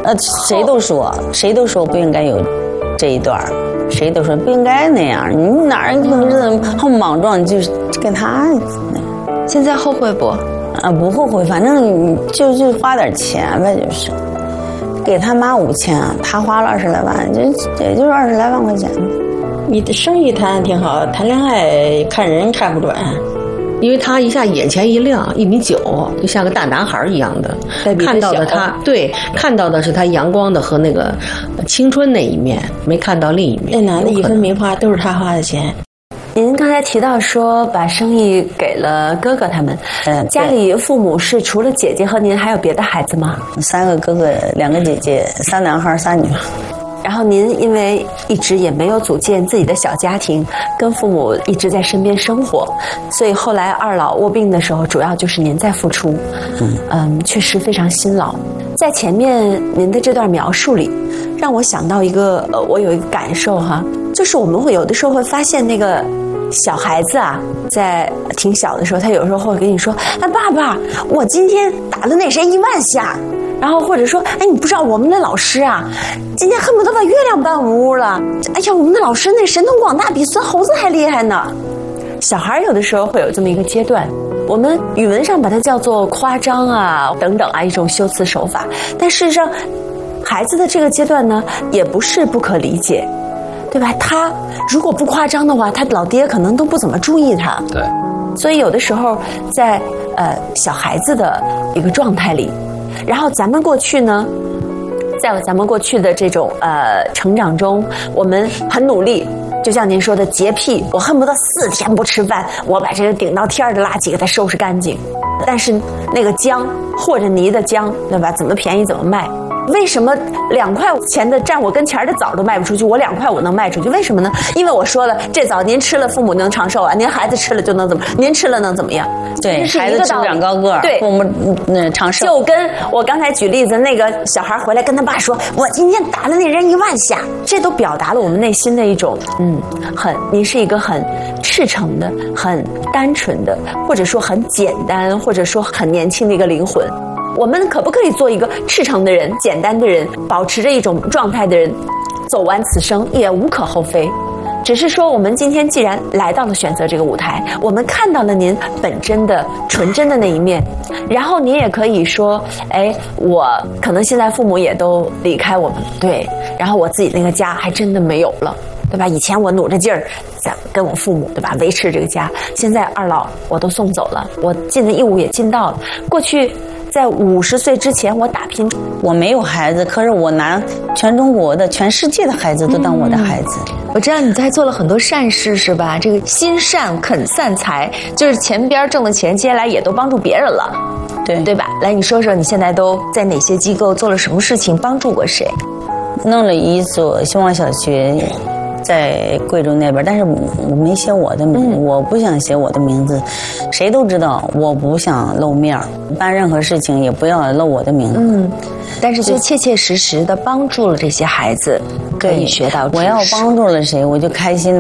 谁都说不应该有这一段，谁都说不应该那样。你哪儿能是好莽撞，就是跟他。 现在后悔不？ 不后悔，反正就花点钱呗，就是给他妈5000，他花了20来万，也就是20来万块钱。 你的生意谈挺好，谈恋爱看人看不准。 因为他一下眼前一亮，1.9米，就像个大男孩一样的。看到的他，对，看到的是他阳光的和那个青春那一面，没看到另一面。 那男的一分没花，都是他花的钱。 您刚才提到说把生意给了哥哥他们，家里父母是除了姐姐和您还有别的孩子吗 ？3个哥哥，2个姐姐，3男孩3女孩。 然后您因为一直也没有组建自己的小家庭，跟父母一直在身边生活，所以后来二老卧病的时候，主要就是您在付出。确实非常辛劳。在前面您的这段描述里，让我想到一个我有一个感受哈，就是我们会有的时候会发现那个小孩子啊，在挺小的时候，他有时候会跟你说：“哎，爸爸，我今天打了那谁1万下。”然后或者说：“哎，你不知道我们的老师啊，今天恨不得把月亮搬屋了。哎呀，我们的老师那神通广大，比孙猴子还厉害呢。”小孩有的时候会有这么一个阶段，我们语文上把它叫做夸张啊等等啊，一种修辞手法。但事实上，孩子的这个阶段呢，也不是不可理解。对吧？他如果不夸张的话，他老爹可能都不怎么注意他。 对， 所以有的时候在小孩子的一个状态里，然后咱们过去呢，在咱们过去的这种成长中，我们很努力，就像您说的洁癖，我恨不得4天不吃饭，我把这个顶到天的垃圾给它收拾干净。但是那个浆和着泥的浆，对吧？怎么便宜怎么卖。为什么2块钱的站我跟前的枣都卖不出去，我2块5能卖出去？为什么呢？因为我说了，这枣您吃了父母能长寿啊，您孩子吃了就能怎么？您吃了能怎么样？ 对，孩子成长高个， 对， 父母长寿。 就跟我刚才举例子，那个小孩回来跟他爸说：“我今天打了那人1万下。”这都表达了我们内心的一种您是一个很赤诚的、很单纯的，或者说很简单，或者说很年轻的一个灵魂。我们可不可以做一个赤诚的人、简单的人，保持着一种状态的人，走完此生也无可厚非。只是说，我们今天既然来到了选择这个舞台，我们看到了您本真的、纯真的那一面，然后您也可以说：“哎，我可能现在父母也都离开我们，对，然后我自己那个家还真的没有了。”对吧？以前我努着劲儿跟我父母，对吧，维持这个家。现在二老我都送走了，我尽的义务也尽到了。过去在50岁之前，我打拼， 我没有孩子，可是我拿全中国的、全世界的孩子都当我的孩子。 我知道你在做了很多善事，是吧？这个心善肯散财，就是前边挣的钱，接下来也都帮助别人了，对吧？来，你说说你现在都在哪些机构做了什么事情，帮助过谁？ 弄了一所希望小学。在贵州那边，但是我没写我的名字，我不想写我的名字，谁都知道我不想露面，办任何事情也不要露我的名字。 但是就切切实实的帮助了这些孩子，可以学到知识。 我要帮助了谁，我就开心。